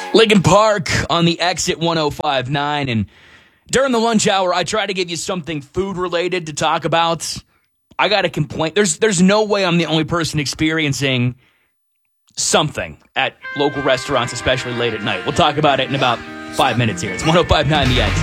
Lincoln Park on the exit 1059. And during the lunch hour, I try to give you something food related to talk about. I got a complaint. There's no way I'm the only person experiencing something at local restaurants, especially late at night. We'll talk about it in about 5 minutes here. It's 1059 The X.